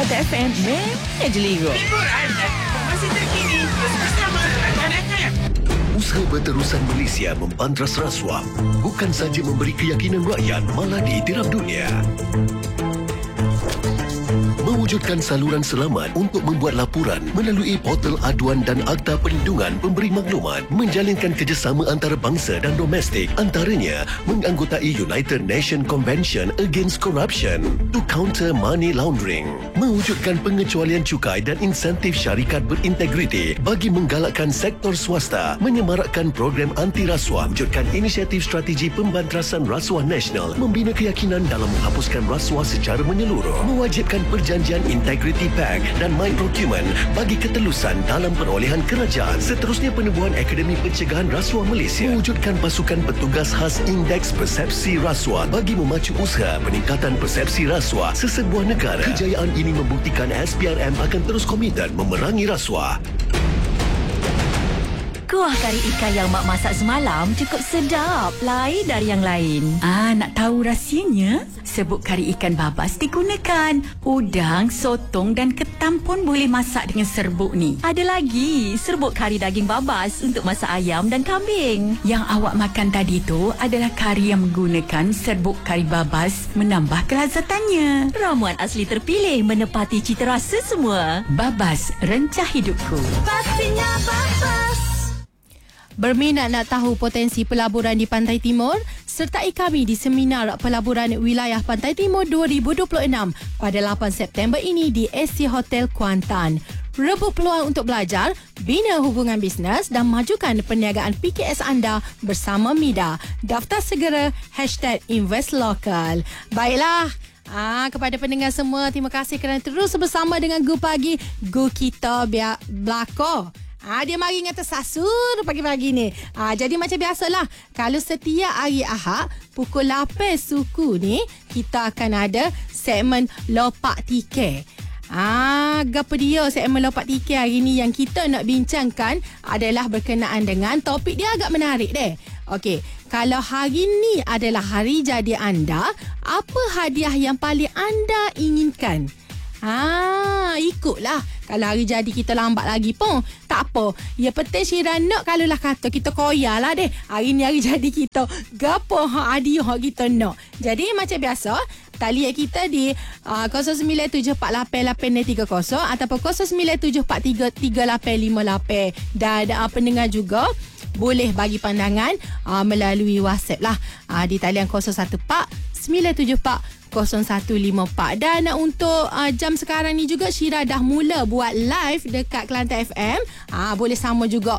Kelantan FM meja ligo. Hiburan dan informasi terkini bersama Kelantan FM. Usaha berterusan Malaysia membantras rasuah bukan saja memberi keyakinan rakyat, malah diiktiraf dunia. Mewujudkan saluran selamat untuk membuat laporan melalui portal aduan dan Akta Perlindungan Pemberi Maklumat, menjalinkan kerjasama antarabangsa dan domestik, antaranya menganggotai United Nations Convention Against Corruption to counter money laundering, mewujudkan pengecualian cukai dan insentif syarikat berintegriti bagi menggalakkan sektor swasta, menyemarakkan program anti rasuah, wujudkan inisiatif strategi pembantrasan rasuah nasional, membina keyakinan dalam menghapuskan rasuah secara menyeluruh, mewajibkan perjanjian Integrity Pact dan My Procurement bagi ketelusan dalam perolehan kerajaan. Seterusnya, penubuhan Akademi Pencegahan Rasuah Malaysia, mewujudkan pasukan petugas khas Indeks Persepsi Rasuah bagi memacu usaha peningkatan persepsi rasuah sesebuah negara. Kejayaan ini membuktikan SPRM akan terus komited memerangi rasuah. Kuah kari ikan yang mak masak semalam cukup sedap, lain dari yang lain. Nak tahu rahsianya? Serbuk kari ikan babas digunakan. Udang, sotong dan ketam pun boleh masak dengan serbuk ni. Ada lagi serbuk kari daging babas untuk masak ayam dan kambing. Yang awak makan tadi tu adalah kari yang menggunakan serbuk kari babas menambah kelazatannya. Ramuan asli terpilih menepati cita rasa semua. Babas, rencah hidupku. Pastinya babas. Berminat nak tahu potensi pelaburan di Pantai Timur? Sertai kami di Seminar Pelaburan Wilayah Pantai Timur 2026 pada 8 September ini di SC Hotel Kuantan. Rebut peluang untuk belajar, bina hubungan bisnes dan majukan perniagaan PKS anda bersama MIDA. Daftar segera #InvestLocal. Baiklah. Kepada pendengar semua, terima kasih kerana terus bersama dengan Go Pagi. Go kita biar belakang. Dia mari ngata sasur pagi-pagi ni. Jadi macam biasalah, kalau setiap hari Ahad pukul 8 suku ni, kita akan ada segmen Lopak Tiket. Gapa dia segmen Lopak Tiket hari ni yang kita nak bincangkan adalah berkenaan dengan topik dia agak menarik deh. Okey, kalau hari ni adalah hari jadi anda, apa hadiah yang paling anda inginkan? Ikutlah. Kalau hari jadi kita lambat lagi pun tak apa. Ya penting Syirah nak, kalau lah kata kita koyak lah deh. Hari ni hari jadi kita, gapo hadiah kita nak. Jadi macam biasa, talian kita di 09748830 ataupun 0974333858. Dan pendengar juga boleh bagi pandangan melalui WhatsApp lah di talian 014974 0154. Dan untuk jam sekarang ni juga Syirah dah mula buat live dekat Kelantan FM. Boleh sama juga